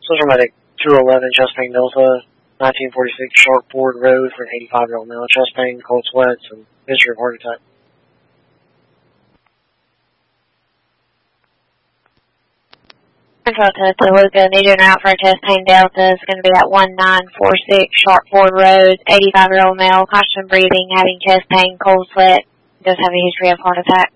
Social Medic 211, chest pain Delta, 1946 Sharp Ford Road for an 85-year-old male. Chest pain, cold sweats, and history of heart attack. Central to Toluca, need you out for a chest pain Delta. It's going to be at 1946 Sharp Ford Road, 85-year-old male, constant breathing, having chest pain, cold sweat, does have a history of heart attack.